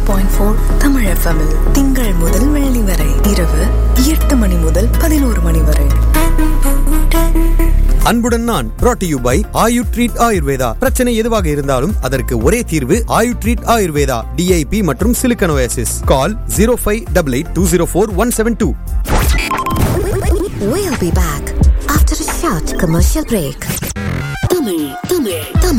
91.4 Tamil FM திங்கள் முதல் வெள்ளி வரை இரவு 8 மணி முதல் 11 மணி வரை. அன்புடன் நான் brought to you by Ayu treat Ayurveda. பிரச்சனை எதுவாக இருந்தாலும் அதற்கு ஒரே தீர்வு ஆயு ட்ரீட் ஆயுர்வேதா. DIP மற்றும் Silicon Oasis. Call 0588204172. We'll be back after a short commercial break. Tamil